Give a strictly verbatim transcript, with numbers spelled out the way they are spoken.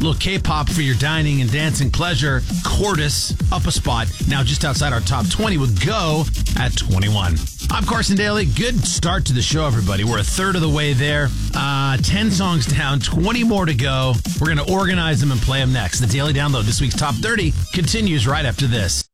little K-pop for your dining and dancing pleasure. Cordis up a spot, now just outside our top twenty with Go at twenty-one. I'm Carson Daly. Good start to the show, everybody. We're a third of the way there. Uh, ten songs down, twenty more to go. We're going to organize them and play them next. The Daily Download, this week's Top thirty, continues right after this.